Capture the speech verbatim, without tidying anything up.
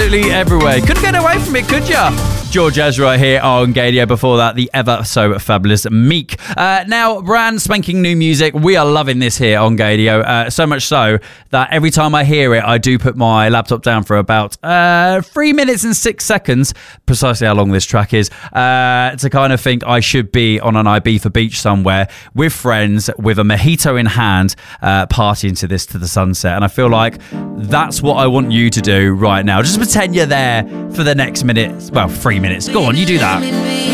absolutely everywhere. Couldn't get away from it, could ya? George Ezra here on Gadio. Before that, the ever so fabulous Meek. Uh, now, brand spanking new music. We are loving this here on Gadio. Uh, so much so that every time I hear it, I do put my laptop down for about uh, three minutes and six seconds, precisely how long this track is, uh, to kind of think I should be on an Ibiza beach somewhere with friends with a mojito in hand, uh, partying to this to the sunset. And I feel like that's what I want you to do right now. Just pretend you're there for the next minute. Well, three minutes. Go on, you do that.